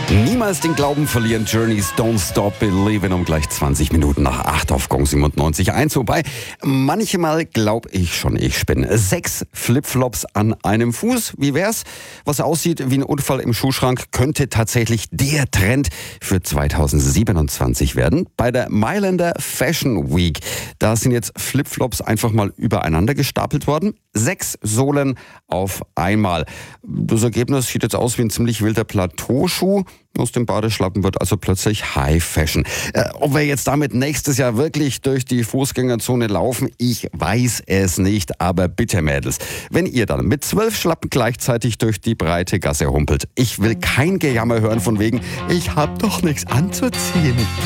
Niemals den Glauben verlieren, Journeys Don't Stop Believin' um gleich 20 Minuten nach 8 auf Gong 97.1. Wobei, manchmal glaube ich schon, ich spinne. 6 Flipflops an einem Fuß, wie wär's? Was aussieht wie ein Unfall im Schuhschrank, könnte tatsächlich der Trend für 2027 werden. Bei der Mailänder Fashion Week, da sind jetzt Flipflops einfach mal übereinander gestapelt worden. 6 Sohlen auf einmal. Das Ergebnis sieht jetzt aus wie ein ziemlich wilder Plateauschuh. Aus dem Badeschlappen wird also plötzlich High Fashion. Ob wir jetzt damit nächstes Jahr wirklich durch die Fußgängerzone laufen, ich weiß es nicht. Aber bitte Mädels, wenn ihr dann mit 12 Schlappen gleichzeitig durch die breite Gasse humpelt, ich will kein Gejammer hören von wegen, ich hab doch nichts anzuziehen.